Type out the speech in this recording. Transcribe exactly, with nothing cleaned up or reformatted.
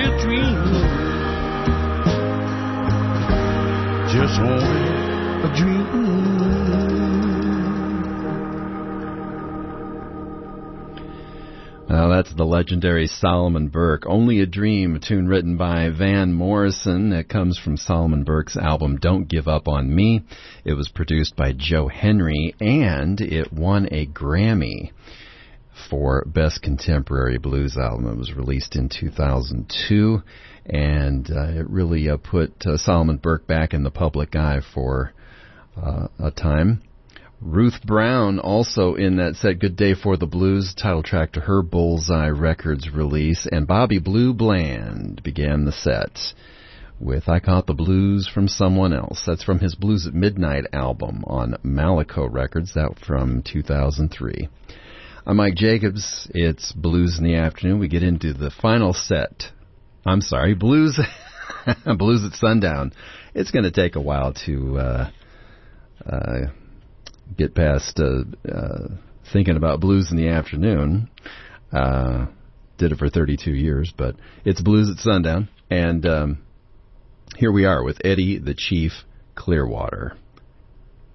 a dream, just only a dream. Now that's the legendary Solomon Burke. Only a Dream, a tune written by Van Morrison. It comes from Solomon Burke's album Don't Give Up on Me. It was produced by Joe Henry, and it won a Grammy for Best Contemporary Blues Album. It was released in two thousand two, and uh, it really uh, put uh, Solomon Burke back in the public eye for uh, a time. Ruth Brown also in that set, Good Day for the Blues, title track to her Bullseye Records release. And Bobby Blue Bland began the set with I Caught the Blues from Someone Else. That's from his Blues at Midnight album on Malaco Records, that from two thousand three. I'm Mike Jacobs. It's Blues in the Afternoon. We get into the final set. I'm sorry, Blues Blues at Sundown. It's going to take a while to uh, uh, get past uh, uh, thinking about Blues in the Afternoon. Uh, did it for thirty-two years, but it's Blues at Sundown. And um, here we are with Eddie the Chief Clearwater.